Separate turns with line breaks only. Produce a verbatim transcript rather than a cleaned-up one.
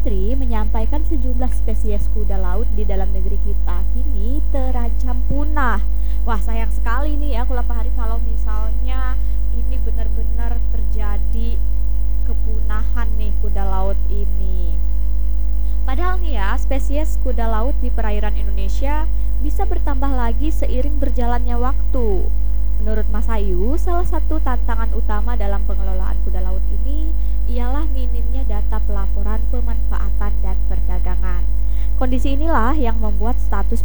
Menteri menyampaikan sejumlah spesies kuda laut di dalam negeri kita kini terancam punah. Wah, sayang sekali nih ya kalau Pak Hari kalau misalnya ini benar-benar terjadi kepunahan nih kuda laut ini. Padahal nih ya, spesies kuda laut di perairan Indonesia bisa bertambah lagi seiring berjalannya waktu. Menurut Mas Ayu, salah satu tantangan utama dalam pengelolaan kuda laut ini ialah minimnya data pelaporan pemanfaatan dan perdagangan. Kondisi inilah yang membuat status